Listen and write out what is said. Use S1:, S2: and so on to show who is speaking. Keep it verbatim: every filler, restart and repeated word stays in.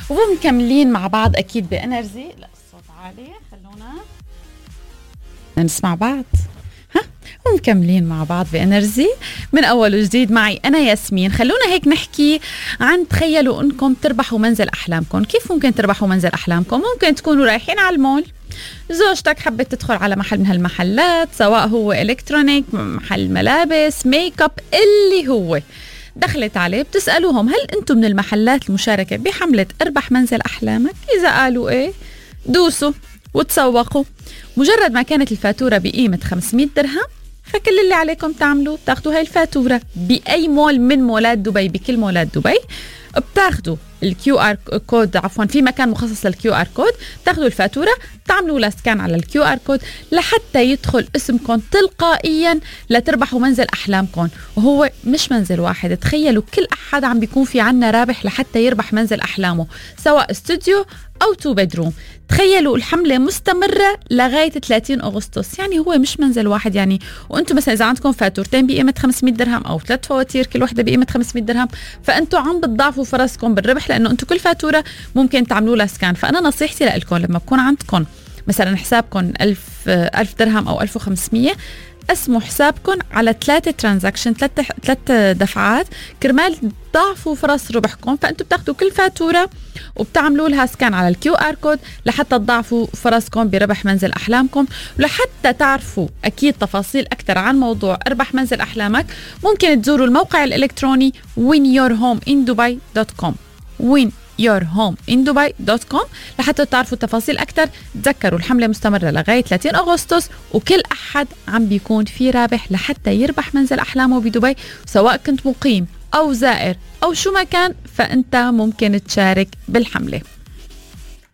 S1: ومكملين مع بعض أكيد بإنرجي. لا الصوت عالي، خلونا نسمع بعض. ها ومكملين مع بعض بإنرجي من أول وجديد. معي أنا ياسمين. خلونا هيك نحكي عن تخيلوا أنكم تربحوا منزل أحلامكم. كيف ممكن تربحوا منزل أحلامكم؟ ممكن تكونوا رايحين على المول، زوجتك حبت تدخل على محل من هالمحلات، سواء هو إلكترونيك، محل ملابس، ميك اب، اللي هو دخلت عليه، بتسألوهم هل أنتم من المحلات المشاركة بحملة اربح منزل أحلامك؟ إذا قالوا إيه دوسوا وتسوقوا. مجرد ما كانت الفاتورة بقيمة خمسمية درهم، فكل اللي عليكم تعملوا بتاخدوا هاي الفاتورة بأي مول من مولات دبي، بكل مولات دبي بتاخدوا الكيو ار كود، عفوا في مكان مخصص للكيو ار كود، تاخدوا الفاتورة تعملوا لها سكان على الكيو ار كود لحتى يدخل اسمكم تلقائيا لتربحوا منزل أحلامكم. وهو مش منزل واحد، تخيلوا كل أحد عم بيكون في عنا رابح لحتى يربح منزل أحلامه، سواء استوديو أو تو بدروم. تخيلوا الحملة مستمرة لغاية ثلاثين أغسطس، يعني هو مش منزل واحد يعني. وأنتم مثلا إذا عندكم فاتورتين بقيمة خمسمية درهم أو ثلاث فواتير كل واحدة بقيمة خمسمية درهم، فأنتم عم بتضاعفوا فرصكم بالربح، لأنه أنتم كل فاتورة ممكن تعملوا لها سكان. فأنا نصيحتي لكم لما بكون عندكم مثلا حسابكم ألف ألف درهم أو ألف وخمسمية، اسموا حسابكم على ثلاثة ترانزاكشن، ثلاثة ثلاثة دفعات، كرمال ضاعفوا فرص ربحكم. فأنتوا بتاخدوا كل فاتورة وبتعملوا لها سكان على الكيو ار كود لحتى تضاعفوا فرصكم بربح منزل أحلامكم. ولحتى تعرفوا أكيد تفاصيل أكثر عن موضوع اربح منزل أحلامك، ممكن تزوروا الموقع الإلكتروني وين يور هوم إن دبي دوت كوم وين يور هوم إن دبي دوت كوم لحتى تعرفوا تفاصيل أكتر. تذكروا الحملة مستمرة لغاية ثلاثين أغسطس، وكل أحد عم بيكون في رابح لحتى يربح منزل أحلامه بدبي، سواء كنت مقيم أو زائر أو شو ما كان، فأنت ممكن تشارك بالحملة.